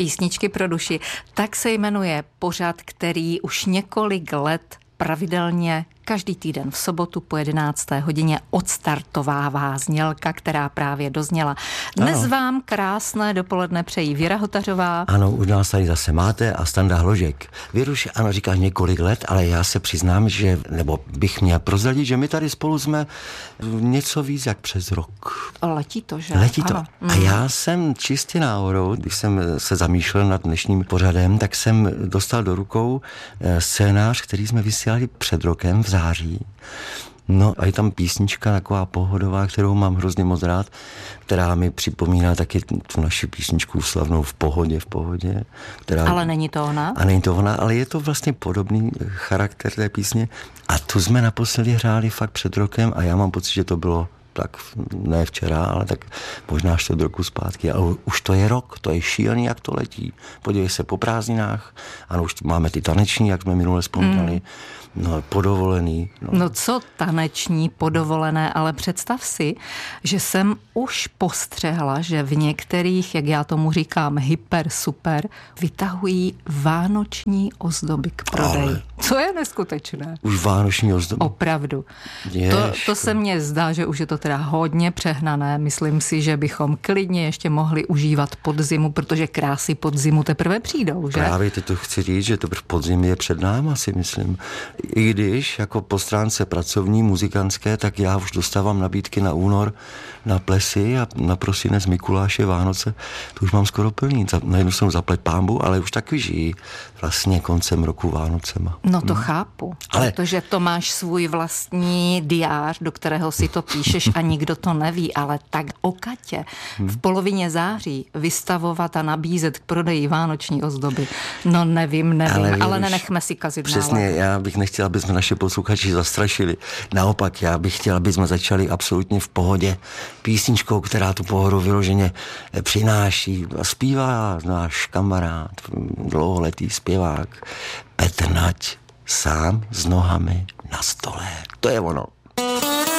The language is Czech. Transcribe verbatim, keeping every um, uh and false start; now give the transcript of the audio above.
Písničky pro duši. Tak se jmenuje pořad, který už několik let pravidelně každý týden v sobotu po jedenácté hodině odstartovává znělka, která právě dozněla. Dnes ano. Vám krásné dopoledne přejí Věra Hotařová. Ano, už nás tady zase máte a Standa Hložek. Věruš, ano, říkáš několik let, ale já se přiznám, že, nebo bych měl prozradit, že my tady spolu jsme něco víc jak přes rok. Letí to, že? Letí to. Ano. A já jsem čistě náhodou, když jsem se zamýšlel nad dnešním pořadem, tak jsem dostal do rukou scénář, který jsme vysílali před rokem v září. No a je tam písnička taková pohodová, kterou mám hrozně moc rád, která mi připomíná taky tu naši písničku slavnou V pohodě, v pohodě. Která... Ale není to ona? A není to ona, ale je to vlastně podobný charakter té písně. A tu jsme naposledy hráli fakt před rokem a já mám pocit, že to bylo tak ne včera, ale tak možná čtvrt roku zpátky. Ale už to je rok, to je šílený, jak to letí. Podívej se po prázdninách, ano, už máme ty taneční, jak jsme minule vzpomínali. Mm. No, podovolený. No. no co taneční, podovolené, ale představ si, že jsem už postřehla, že v některých, jak já tomu říkám, hyper, super, vytahují vánoční ozdoby k prodeji. Ale... Co je neskutečné? Už vánoční ozdoby? Opravdu. To, to se mně zdá, že už je to teda hodně přehnané. Myslím si, že bychom klidně ještě mohli užívat podzimu, protože krásy podzimu teprve přijdou, že? Právě teď to chci říct, že teprve podzim je před náma, si myslím. I když jako po stránce pracovní, muzikantské, tak já už dostávám nabídky na únor, na plesy a na prosinec, Mikuláše, Vánoce. To už mám skoro plný. Najednou jsem zaplať pánbu, ale už taky žijí vlastně koncem roku Vánocema. No to hmm. chápu, ale... protože to máš svůj vlastní diář, do kterého si to píšeš a nikdo to neví, ale tak o Katě hmm. v polovině září vystavovat a nabízet k prodeji vánoční ozdoby. No nevím, nevím, ale, ale nenechme si kazit přesně, nálad. Já bych nechtěl, aby jsme naše posluchači zastrašili. Naopak, já bych chtěl, aby jsme začali absolutně v pohodě písničkou, která tu pohodu vyloženě přináší. Zpívá náš kamarád, dlouholetý zpěvák Petr Nať, Sám s nohami na stole. To je ono.